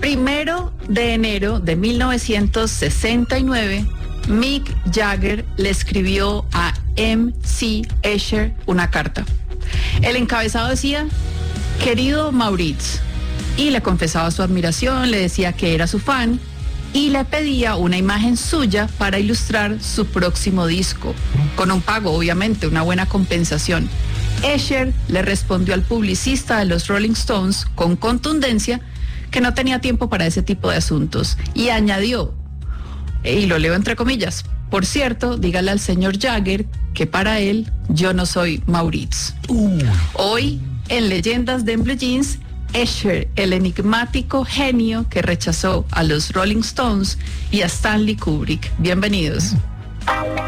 1 de 1969, Mick Jagger le escribió a M.C. Escher una carta. El encabezado decía: querido Maurice, y le confesaba su admiración, le decía que era su fan y le pedía una imagen suya para ilustrar su próximo disco, con un pago, obviamente, una buena compensación. Escher le respondió al publicista de los Rolling Stones con contundencia que no tenía tiempo para ese tipo de asuntos y añadió, y lo leo entre comillas: por cierto, dígale al señor Jagger que para él yo no soy Maurice. Hoy, en Leyendas de Blue Jeans, Escher, el enigmático genio que rechazó a los Rolling Stones y a Stanley Kubrick. Bienvenidos.